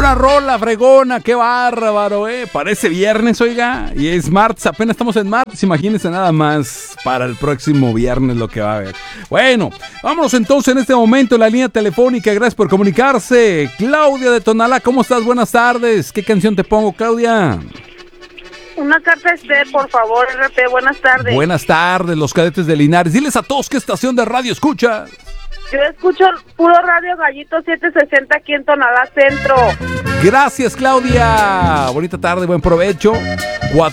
Pura rola fregona, qué bárbaro, Parece viernes, oiga, y es martes, apenas estamos en martes, imagínense nada más para el próximo viernes lo que va a haber. Bueno, vámonos entonces en este momento en la línea telefónica, gracias por comunicarse. Claudia de Tonalá, ¿cómo estás? Buenas tardes. ¿Qué canción te pongo, Claudia? Una carta Esther, por favor, RP, buenas tardes. Buenas tardes, los cadetes de Linares. Diles a todos qué estación de radio escuchas. Yo escucho puro Radio Gallito 760 aquí en Tonalá Centro. Gracias, Claudia. Bonita tarde, buen provecho.